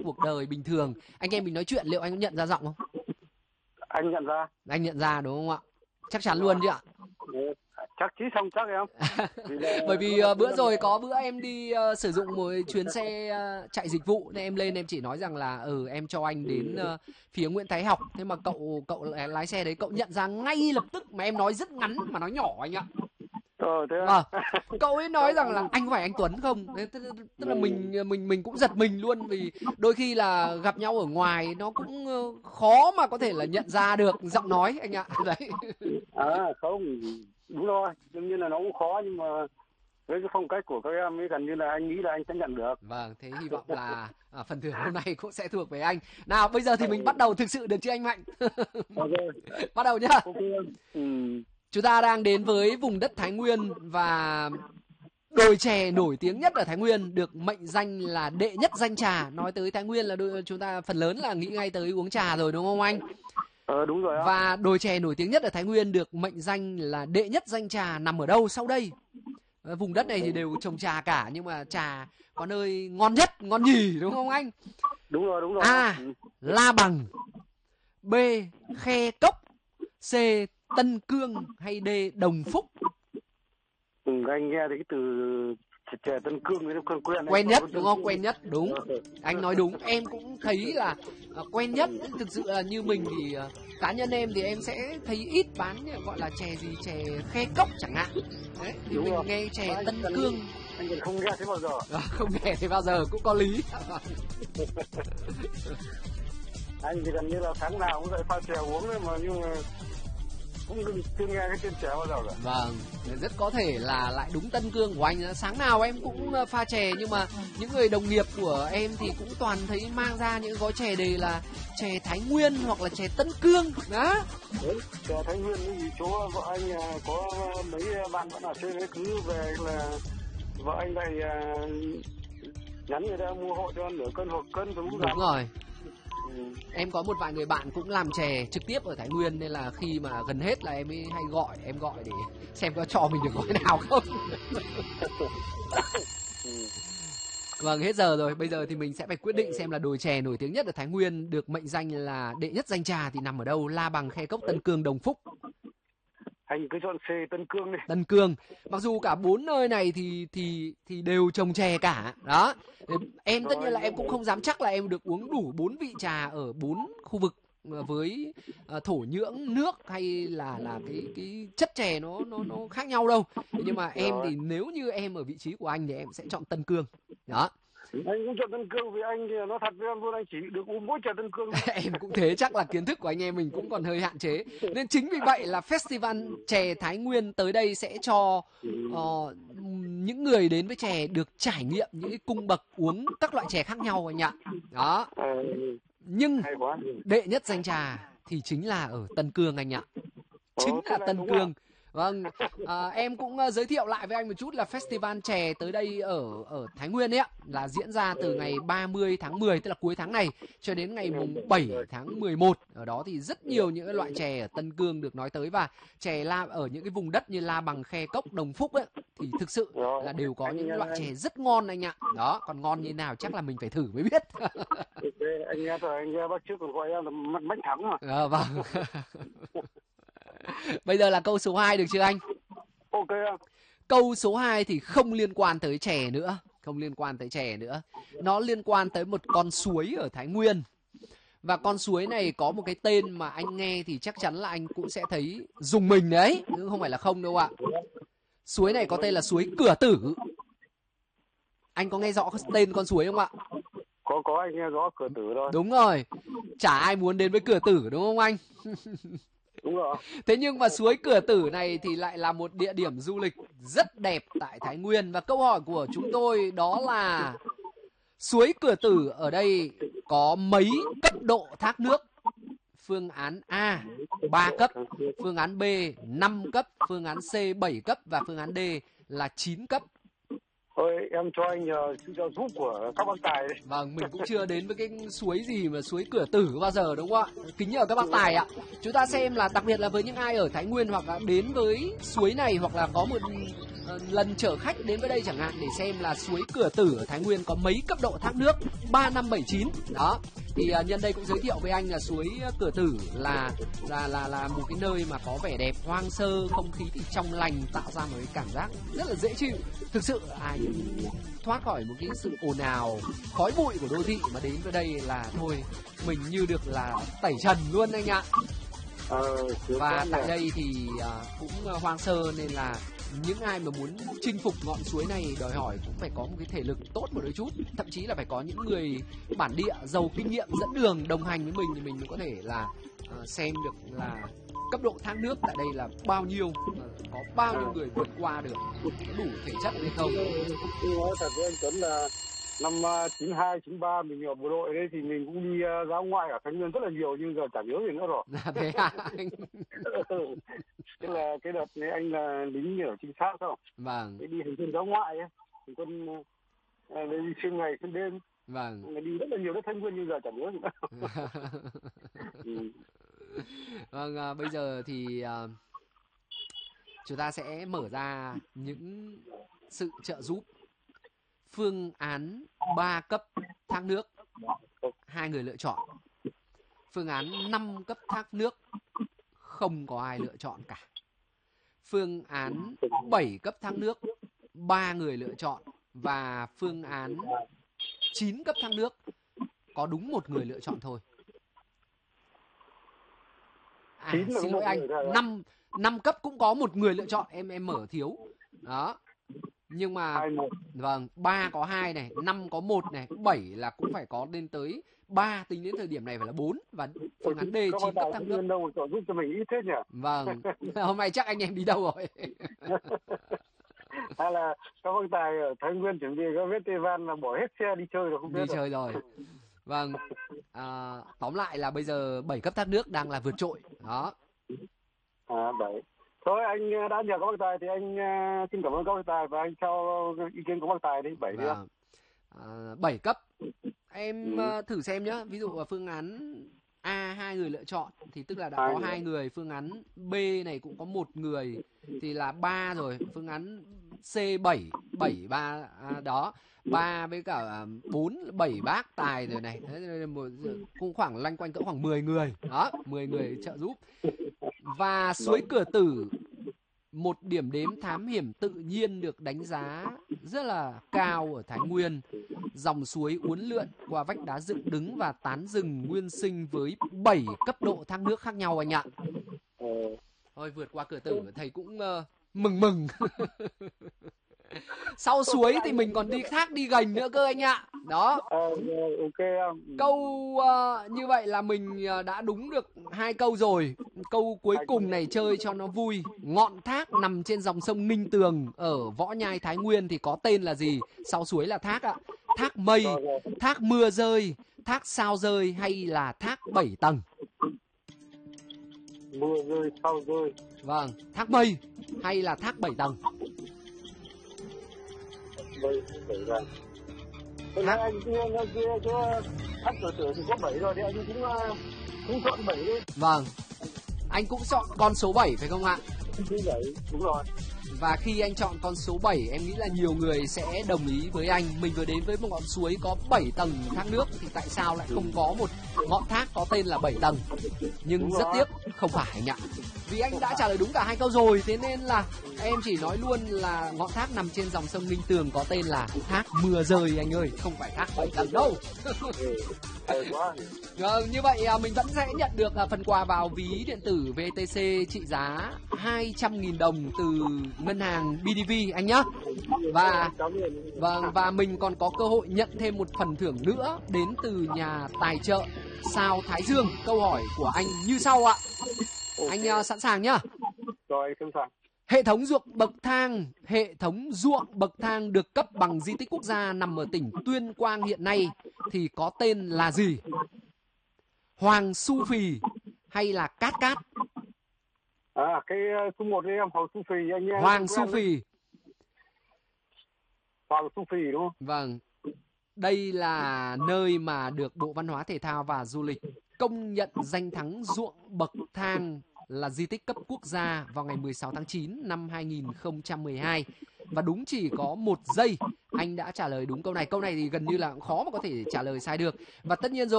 cuộc đời bình thường. Anh em mình nói chuyện liệu anh có nhận ra giọng không? Anh nhận ra. Anh nhận ra đúng không ạ? Chắc chắn luôn chứ ạ? Chắc chí xong chắc em. Bởi vì bữa rồi có bữa em đi sử dụng một chuyến xe chạy dịch vụ nên em lên em chỉ nói rằng là em cho anh đến phía Nguyễn Thái Học. Thế mà cậu lái xe đấy cậu nhận ra ngay lập tức, mà em nói rất ngắn mà nói nhỏ anh ạ. Thế à? Cậu ấy nói rằng là anh có phải anh Tuấn không? Tức là mình cũng giật mình luôn, vì đôi khi là gặp nhau ở ngoài nó cũng khó mà có thể là nhận ra được giọng nói anh ạ. Đấy. Không, đúng rồi, đương nhiên là nó cũng khó, nhưng mà với cái phong cách của các em ấy gần như là anh nghĩ là anh sẽ nhận được. Vâng, thế hy vọng là phần thưởng hôm nay cũng sẽ thuộc về anh. Nào bây giờ thì mình bắt đầu thực sự được chưa anh Mạnh? Bắt đầu nhá. Chúng ta đang đến với vùng đất Thái Nguyên, và đồi chè nổi tiếng nhất ở Thái Nguyên được mệnh danh là đệ nhất danh trà. Nói tới Thái Nguyên là chúng ta phần lớn là nghĩ ngay tới uống trà rồi đúng không anh? Đúng rồi. Và đồi chè nổi tiếng nhất ở Thái Nguyên được mệnh danh là đệ nhất danh trà nằm ở đâu sau đây? Vùng đất này thì đều trồng trà cả, nhưng mà trà có nơi ngon nhất, ngon nhì đúng không anh? Đúng rồi. A. La Bằng, B. Khe Cốc, C. Tân Cương hay D. Đồng Phúc? Anh nghe thấy cái từ chè Tân Cương nó quen nhất đúng không? Quen nhất, đúng. Anh nói đúng, em cũng thấy là quen nhất. Thực sự là như mình thì cá nhân em thì em sẽ thấy ít bán gọi là chè gì, chè Khe Cốc chẳng hạn. Đấy, thì đúng mình rồi. Nghe chè Tân Cương anh còn không nghe thấy bao giờ. Không nghe thấy bao giờ cũng có lý. Anh thì gần như là tháng nào cũng dậy pha chè uống đấy mà, nhưng mà cũng chưa nghe cái tên chè bao giờ cả. Vâng, rất có thể là lại đúng Tân Cương của anh. Sáng nào em cũng pha chè, nhưng mà những người đồng nghiệp của em thì cũng toàn thấy mang ra những gói chè đề là chè Thái Nguyên hoặc là chè Tân Cương đó. Đấy, chè Thái Nguyên thì chỗ vợ anh có mấy bạn vẫn ở trên đấy, cứ về là vợ anh lại nhắn người ta mua hộ cho nửa cân hoặc cân rồi. Đúng rồi. Em có một vài người bạn cũng làm chè trực tiếp ở Thái Nguyên, nên là khi mà gần hết là em ấy hay gọi để xem có cho mình được gói nào không. Vâng, hết giờ rồi. Bây giờ thì mình sẽ phải quyết định xem là đồi chè nổi tiếng nhất ở Thái Nguyên được mệnh danh là đệ nhất danh trà thì nằm ở đâu? La Bằng, Khe Cốc, Tân Cương, Đồng Phúc. Anh cứ chọn C, Tân Cương đi. Tân Cương. Mặc dù cả 4 nơi này thì đều trồng chè cả. Đó. Em tất nhiên là em cũng không dám chắc là em được uống đủ 4 vị trà ở 4 khu vực với thổ nhưỡng, nước hay là cái chất chè nó khác nhau đâu. Nhưng mà em thì nếu như em ở vị trí của anh thì em sẽ chọn Tân Cương. Đó. Anh cũng chọn Tân Cương, vì anh thì nó thật với em luôn, anh chỉ được uống mỗi chè Tân Cương. Em cũng thế, chắc là kiến thức của anh em mình cũng còn hơi hạn chế. Nên chính vì vậy là Festival Chè Thái Nguyên tới đây sẽ cho những người đến với chè được trải nghiệm những cái cung bậc uống các loại chè khác nhau anh ạ. Đó. Nhưng đệ nhất danh trà thì chính là ở Tân Cương anh ạ. Chính là Tân Cương. Vâng, em cũng giới thiệu lại với anh một chút là Festival chè tới đây ở Thái Nguyên ấy ạ, là diễn ra từ ngày 30 tháng 10, tức là cuối tháng này, cho đến ngày mùng 7 tháng 11. Ở đó thì rất nhiều những cái loại chè ở Tân Cương được nói tới, và chè ở những cái vùng đất như La Bằng, Khe Cốc, Đồng Phúc ấy, thì thực sự là đều có những loại chè rất ngon anh ạ. Đó, còn ngon như nào chắc là mình phải thử mới biết. Anh nghe rồi, anh nghe bác trước còn gọi em là Bách Thắng mà. Vâng. Bây giờ là câu số 2 được chưa anh? Ok. Câu số 2 thì không liên quan tới chè nữa. Nó liên quan tới một con suối ở Thái Nguyên. Và con suối này có một cái tên mà anh nghe thì chắc chắn là anh cũng sẽ thấy rùng mình đấy, chứ không phải là không đâu ạ. Suối này có tên là suối Cửa Tử. Anh có nghe rõ tên con suối không ạ? Có, anh nghe rõ Cửa Tử rồi. Đúng rồi. Chả ai muốn đến với Cửa Tử đúng không anh? Đúng rồi. Thế nhưng mà suối Cửa Tử này thì lại là một địa điểm du lịch rất đẹp tại Thái Nguyên. Và câu hỏi của chúng tôi đó là suối Cửa Tử ở đây có mấy cấp độ thác nước? Phương án A 3 cấp, phương án B 5 cấp, phương án C 7 cấp và phương án D là 9 cấp. Thôi em cho anh nhờ sự trợ giúp của các bác tài đấy. Vâng, mình cũng chưa đến với cái suối gì mà suối Cửa Tử bao giờ đúng không ạ? Kính nhờ các bác tài ạ. Chúng ta xem là đặc biệt là với những ai ở Thái Nguyên hoặc là đến với suối này hoặc là có một lần chở khách đến với đây chẳng hạn để xem là suối Cửa Tử ở Thái Nguyên có mấy cấp độ thác nước 3, 5, 7, 9. Đó. Thì nhân đây cũng giới thiệu với anh là suối Cửa Tử là một cái nơi mà có vẻ đẹp hoang sơ, không khí thì trong lành, tạo ra một cái cảm giác rất là dễ chịu. Thực sự ai thoát khỏi một cái sự ồn ào khói bụi của đô thị mà đến với đây là thôi mình như được là tẩy trần luôn anh ạ. Và tại đây thì cũng hoang sơ nên là những ai mà muốn chinh phục ngọn suối này đòi hỏi cũng phải có một cái thể lực tốt một đôi chút, thậm chí là phải có những người bản địa giàu kinh nghiệm dẫn đường đồng hành với mình thì mình mới có thể là xem được là cấp độ thác nước tại đây là bao nhiêu, có bao nhiêu người vượt qua được, có đủ thể chất hay không. Nói thật với anh Tuấn là năm 92, 93 mình ở bộ đội đấy thì mình cũng đi ra ngoại ở Thái Nguyên rất là nhiều nhưng giờ chả nhớ gì nữa rồi. Thế à anh? Tức là cái đợt này anh là lính ở trinh sát không? Vâng. Đi hành quân ra ngoại ấy, hành quân đi xuyên ngày xuyên đêm. Vâng. Đi rất là nhiều đất Thái Nguyên nhưng giờ chả nhớ gì nữa. Vâng, bây giờ thì chúng ta sẽ mở ra những sự trợ giúp. Phương án 3 cấp thác nước, 2 người lựa chọn. Phương án 5 cấp thác nước, không có ai lựa chọn cả. Phương án 7 cấp thác nước, 3 người lựa chọn. Và phương án 9 cấp thác nước, có đúng 1 người lựa chọn thôi. Xin lỗi anh, 5 cấp cũng có 1 người lựa chọn, em mở thiếu. Đó. Nhưng mà vâng, 3 có 2 này, 5 có 1 này, 7 là cũng phải có lên tới 3, tính đến thời điểm này phải là 4 và phương án D 9 cấp thác nước. Đâu chọn giúp cho mình ít thế nhỉ? Vâng, hôm nay chắc anh em đi đâu rồi? Hay là các bác tài ở Thái Nguyên chuẩn bị các festival là bỏ hết xe đi chơi rồi không biết. Đi chơi rồi. Vâng, tóm lại là bây giờ 7 cấp thác nước đang là vượt trội. Đó. 7. Thôi anh đã nhờ các bác tài thì anh xin cảm ơn các bác tài và anh cho ý kiến của bác tài đi. 7 đi. 7 cấp. Em thử xem nhá. Ví dụ ở phương án A 2 người lựa chọn thì tức là đã có 2 người. Phương án B này cũng có 1 người thì là 3 rồi. Phương án C 7, 3 đó. 3 với cả 4, 7 bác tài rồi này. Thế cũng khoảng loanh quanh cỡ khoảng 10 người. Đó, 10 người trợ giúp. Và suối Cửa Tử, một điểm đến thám hiểm tự nhiên được đánh giá rất là cao ở Thái Nguyên. Dòng suối uốn lượn qua vách đá dựng đứng và tán rừng nguyên sinh với 7 cấp độ thác nước khác nhau anh ạ. Thôi vượt qua Cửa Tử thầy cũng mừng. Sau suối thì mình còn đi thác đi gành nữa cơ anh ạ. Đó. Câu như vậy là mình đã đúng được 2 câu rồi. Câu cuối cùng này chơi cho nó vui. Ngọn thác nằm trên dòng sông Ninh Tường ở Võ Nhai Thái Nguyên thì có tên là gì? Sau suối là thác ạ. Thác Mây, thác Mưa Rơi, thác Sao Rơi hay là thác 7 tầng? Mưa rơi, sao rơi. Vâng, thác Mây hay là thác 7 tầng? Thác anh kia thác Cửa Tử thì có 7 rồi thì anh cũng chọn 7 đi. Vâng, anh cũng chọn con số 7 phải không ạ? Đúng rồi. Và khi anh chọn con số 7 em nghĩ là nhiều người sẽ đồng ý với anh. Mình vừa đến với một ngọn suối có 7 tầng thác nước thì tại sao lại không có một ngọn thác có tên là 7 tầng? Nhưng rất tiếc không phải anh ạ. Vì anh đã trả lời đúng cả 2 câu rồi, thế nên là em chỉ nói luôn là ngọn thác nằm trên dòng sông Ninh Tường có tên là thác Mưa Rơi anh ơi, không phải thác 7 tầng đâu. Như vậy mình vẫn sẽ nhận được phần quà vào ví điện tử VTC trị giá 200.000 đồng từ ngân hàng BDV anh nhé. Và mình còn có cơ hội nhận thêm một phần thưởng nữa đến từ nhà tài trợ Sao Thái Dương. Câu hỏi của anh như sau ạ. Anh sẵn sàng nhá. Rồi, anh sẵn sàng. Hệ thống ruộng bậc thang được cấp bằng di tích quốc gia nằm ở tỉnh Tuyên Quang hiện nay thì có tên là gì? Hoàng Su Phì hay là Cát Cát? Cái số 1 đi em, Hoàng Su Phì anh em. Hoàng Su Phì. Hoàng Su Phì đúng không? Vâng. Đây là nơi mà được Bộ Văn hóa Thể thao và Du lịch công nhận danh thắng ruộng bậc thang là di tích cấp quốc gia vào ngày 16 tháng 9 năm 2012. Và đúng chỉ có 1 giây anh đã trả lời đúng câu này. Câu này thì gần như là khó mà có thể trả lời sai được. Và tất nhiên rồi.